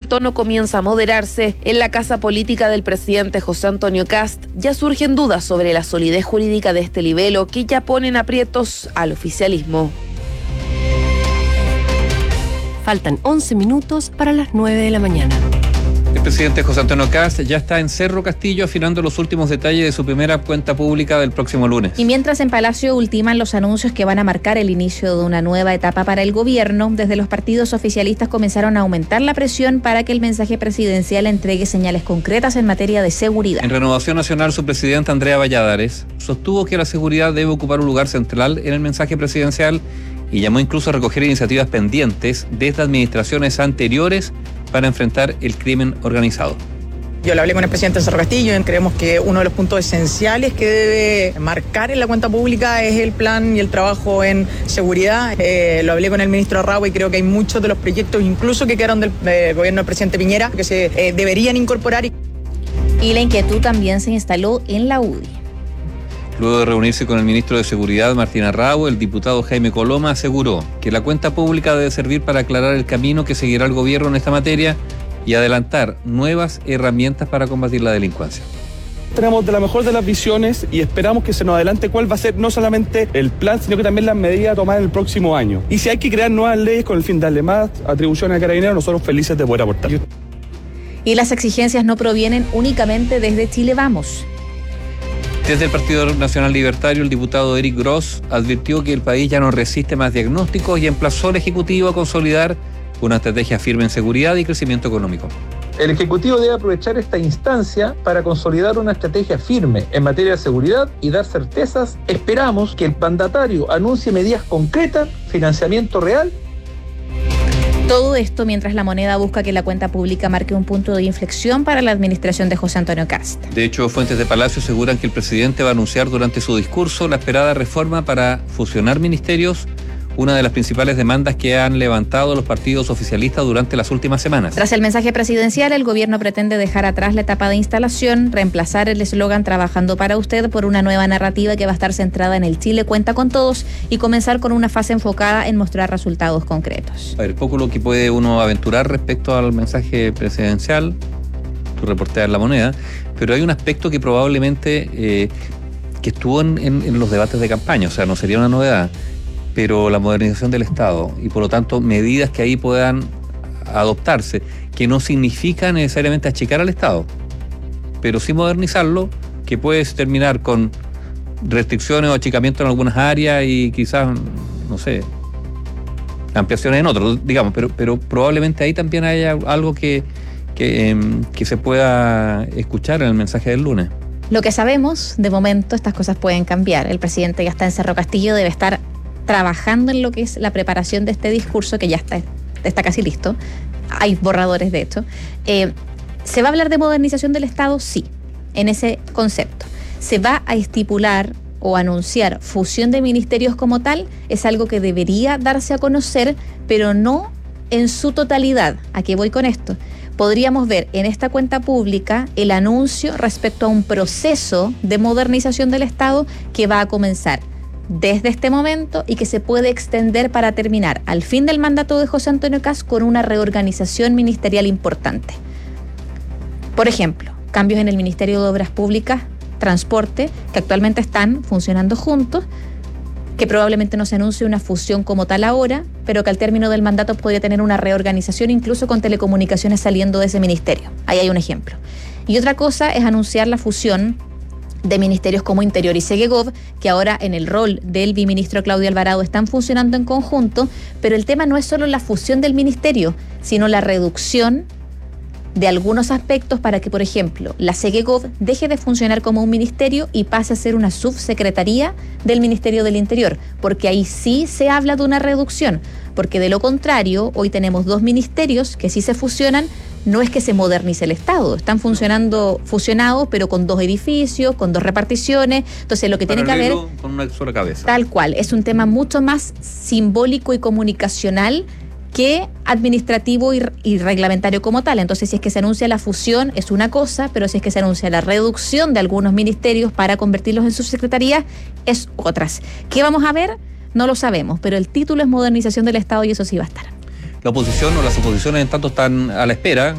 tono comienza a moderarse, en la casa política del presidente José Antonio Kast ya surgen dudas sobre la solidez jurídica de este libelo que ya ponen aprietos al oficialismo. Faltan 11 minutos para las 9 de la mañana. El presidente José Antonio Kast ya está en Cerro Castillo afinando los últimos detalles de su primera cuenta pública del próximo lunes. Y mientras en Palacio ultiman los anuncios que van a marcar el inicio de una nueva etapa para el gobierno, desde los partidos oficialistas comenzaron a aumentar la presión para que el mensaje presidencial entregue señales concretas en materia de seguridad. En Renovación Nacional, su presidenta Andrea Valladares sostuvo que la seguridad debe ocupar un lugar central en el mensaje presidencial y llamó incluso a recoger iniciativas pendientes desde administraciones anteriores para enfrentar el crimen organizado. Yo le hablé con el presidente de Cerro Castillo y creemos que uno de los puntos esenciales que debe marcar en la cuenta pública es el plan y el trabajo en seguridad. Lo hablé con el ministro Arrau y creo que hay muchos de los proyectos, incluso que quedaron del gobierno del presidente Piñera, que se deberían incorporar. Y la inquietud también se instaló en la UDI. Luego de reunirse con el ministro de Seguridad, Martín Arrau, el diputado Jaime Coloma aseguró que la cuenta pública debe servir para aclarar el camino que seguirá el gobierno en esta materia y adelantar nuevas herramientas para combatir la delincuencia. Tenemos de la mejor de las visiones y esperamos que se nos adelante cuál va a ser no solamente el plan, sino que también las medidas a tomar en el próximo año. Y si hay que crear nuevas leyes con el fin de darle más atribuciones a Carabineros, nosotros felices de poder aportar. Y las exigencias no provienen únicamente desde Chile Vamos. Desde el Partido Nacional Libertario, el diputado Eric Gross advirtió que el país ya no resiste más diagnósticos y emplazó al Ejecutivo a consolidar una estrategia firme en seguridad y crecimiento económico. El Ejecutivo debe aprovechar esta instancia para consolidar una estrategia firme en materia de seguridad y dar certezas. Esperamos que el mandatario anuncie medidas concretas, financiamiento real. Todo esto mientras la moneda busca que la cuenta pública marque un punto de inflexión para la administración de José Antonio Kast. De hecho, fuentes de Palacio aseguran que el presidente va a anunciar durante su discurso la esperada reforma para fusionar ministerios, una de las principales demandas que han levantado los partidos oficialistas durante las últimas semanas. Tras el mensaje presidencial, el gobierno pretende dejar atrás la etapa de instalación, reemplazar el eslogan "Trabajando para usted" por una nueva narrativa que va a estar centrada en el Chile cuenta con todos y comenzar con una fase enfocada en mostrar resultados concretos. A ver, poco lo que puede uno aventurar respecto al mensaje presidencial, tú reporteas La Moneda, pero hay un aspecto que probablemente que estuvo en los debates de campaña, o sea, no sería una novedad, pero la modernización del Estado y por lo tanto medidas que ahí puedan adoptarse, que no significa necesariamente achicar al Estado, pero sí modernizarlo, que puede terminar con restricciones o achicamiento en algunas áreas y quizás, no sé, ampliaciones en otros, digamos, pero probablemente ahí también haya algo que se pueda escuchar en el mensaje del lunes. Lo que sabemos, de momento, estas cosas pueden cambiar. El presidente ya está en Cerro Castillo, debe estar trabajando en lo que es la preparación de este discurso, que ya está casi listo. Hay borradores, de hecho. ¿Se va a hablar de modernización del Estado? Sí, en ese concepto. ¿Se va a estipular o anunciar fusión de ministerios como tal? Es algo que debería darse a conocer, pero no en su totalidad. ¿A qué voy con esto? Podríamos ver en esta cuenta pública el anuncio respecto a un proceso de modernización del Estado que va a comenzar desde este momento y que se puede extender para terminar al fin del mandato de José Antonio Kast con una reorganización ministerial importante. Por ejemplo, cambios en el Ministerio de Obras Públicas, Transporte, que actualmente están funcionando juntos, que probablemente no se anuncie una fusión como tal ahora, pero que al término del mandato podría tener una reorganización incluso con telecomunicaciones saliendo de ese ministerio. Ahí hay un ejemplo. Y otra cosa es anunciar la fusión de ministerios como Interior y Segegov, que ahora en el rol del viceministro Claudio Alvarado están funcionando en conjunto, pero el tema no es solo la fusión del ministerio, sino la reducción de algunos aspectos para que, por ejemplo, la Segegov deje de funcionar como un ministerio y pase a ser una subsecretaría del Ministerio del Interior, porque ahí sí se habla de una reducción, porque de lo contrario, hoy tenemos dos ministerios que sí se fusionan. No es que se modernice el Estado, están funcionando fusionados, pero con dos edificios, con dos reparticiones. Entonces lo que tiene que haber, con una sola cabeza. Tal cual, es un tema mucho más simbólico y comunicacional que administrativo y reglamentario como tal. Entonces, si es que se anuncia la fusión es una cosa, pero si es que se anuncia la reducción de algunos ministerios para convertirlos en subsecretarías es otras. ¿Qué vamos a ver? No lo sabemos, pero el título es modernización del Estado y eso sí va a estar. La oposición o las oposiciones en tanto están a la espera.